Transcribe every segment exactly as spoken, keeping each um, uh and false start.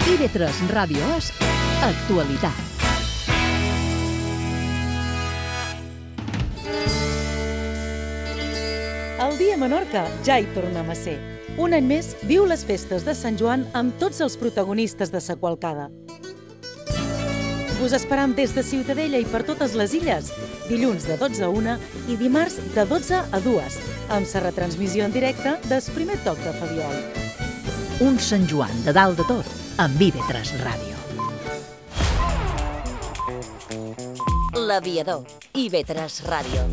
I V tres Ràdio és actualitat. El dia a Menorca ja hi tornem a ser. Un any més viu les festes de Sant Joan amb tots els protagonistes de sa qualcada. Us esperam des de Ciutadella i per totes les illes, dilluns de dotze a una i dimarts de dotze a dues, amb sa retransmissió en directe del primer toc de Fabiol. Un Sant Joan de dalt de tot, amb I V tres Ràdio. L'Aviador, I V tres Ràdio.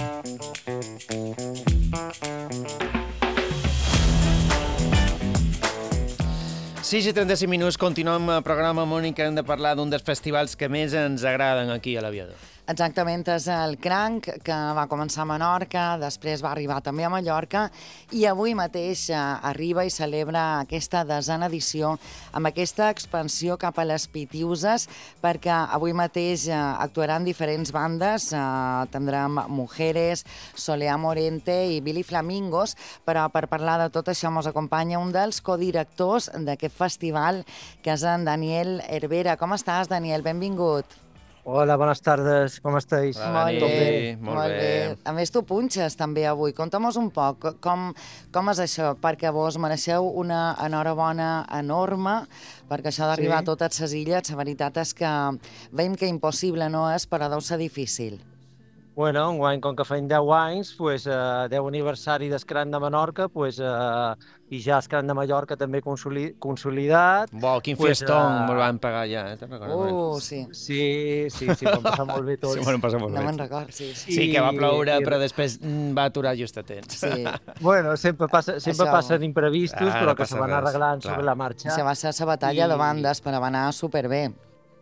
sis i trenta-cinc minuts, continuem el programa, Mònica, hem de parlar d'un dels festivals que més ens agraden aquí a l'Aviador. Exactament, és el Cranc, que va començar a Menorca, després va arribar també a Mallorca i avui mateix arriba i celebra aquesta desena edició amb aquesta expansió cap a les Pitiuses, perquè avui mateix actuaran diferents bandes, tindrem Mujeres, Soleá Morente i Billy Flamingos, però per parlar de tot això ens acompanya un dels codirectors d'aquest festival, que és en Daniel Hervera. Com estàs, Daniel? Benvingut. Hola, bones tardes, com esteu? Hola, molt Dani. bé, Molt molt bé. bé. A més, tu punxes també avui. Conta'm-nos un poc, com, com és això? Perquè vos mereixeu una enhorabona enorme, perquè això d'arribar Sí. a totes les illes, la veritat és que veiem que impossible no és, però deu ser difícil. Bueno, enguany, com que feim deu anys, pues, eh, deu aniversari d'Escran de Menorca, pues, eh, i ja Escran de Mallorca també consoli consolidat. Bo, quin Pues, fiestón eh, me'l van pagar ja, eh? Te'n recordes? Uh, sí. Sí, sí, sí, vam passar molt bé tots. Sí, m'ho passa molt No bé. me'n record, sí. sí. Sí, que va ploure, I- però després mm, va aturar just a temps. Sí. Bueno, sempre, passa, sempre Això. passen imprevistos, Ah, però no que se passa van res, arreglant clar. sobre la marxa. Això va ser la batalla de I- bandes, però va anar superbé.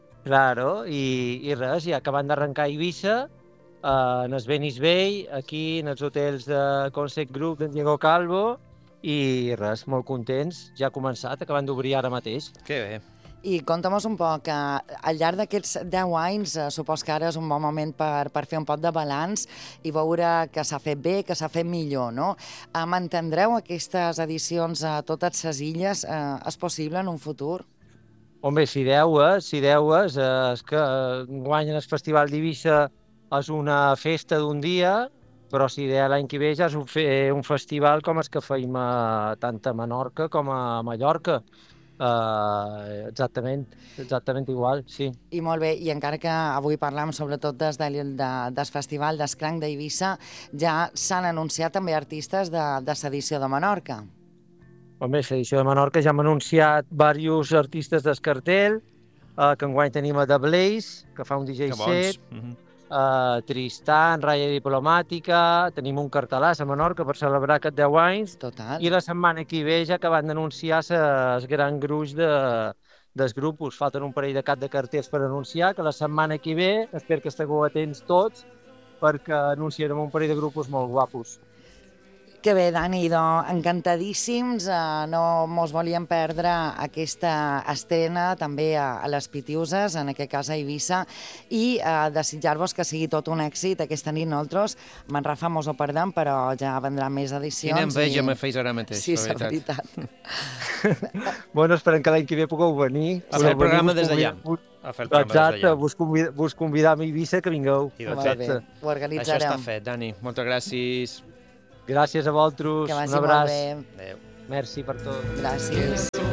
Claro, i, i res, i acabant d'arrencar a Eivissa, eh, en el Venice Bay, aquí en els hotels de Concept Group d'en Diego Calvo, i res, molt contents. Ja ha començat, acabant d'obrir ara mateix. Que bé. I conta'm un poc, que al llarg d'aquests deu anys, eh, supos que ara és un bon moment per, per fer un poc de balanç i veure que s'ha fet bé, que s'ha fet millor, no? Eh, mantindreu aquestes edicions a totes les illes? Eh, és possible en un futur? Home, si deues, si deues, eh, és que eh, guanyen el Festival d'Eivissa és una festa d'un dia, però si de l'any que ve ja és un, fe, un festival com el que feim a, tant a Menorca com a Mallorca. Uh, exactament, exactament igual, sí. I molt bé, i encara que avui parlam sobretot des de, de, del Festival d'Escranc d'Eivissa, ja s'han anunciat també artistes de, de l'edició de Menorca. Home, l'edició de Menorca ja hem anunciat diversos artistes del cartell, uh, que enguany tenim a The Blaze, que fa un D J Que bons. set, Mhm. uh, Tristan, Raya Diplomàtica, tenim un cartelàs a Menorca per celebrar aquests deu anys, Total. i la setmana que ve ja acaben d'anunciar el gran gruix de, dels grupos. Falten un parell de cap de cartells per anunciar, que la setmana que ve, espero que estigueu atents tots, perquè anunciarem un parell de grupos molt guapos. Que bé, Dani, doncs encantadíssims, eh, no mos volíem perdre aquesta estrena també a, a les Pitiuses, en aquest cas a Eivissa, i eh, desitjar-vos que sigui tot un èxit aquesta nit. Nosaltres, amb en Rafa mos ho perdem, però ja vendran més edicions. Quina enveja i- me feis ara mateix, Sí, la és veritat. veritat. Bueno, esperem que l'any que ve pugueu venir. A fer el Podeu venir, programa vos des d'allà. convid- A fer el programa des Exacte, d'allà. vos, convid vos convidam a Eivissa que vingueu. I de Molt fet. bé, ho Això està organitzarem. fet, Dani. Moltes gràcies. Gràcies a vosaltres, Que vagi un abraç. molt bé. Adéu. Merci per tot. Gràcies.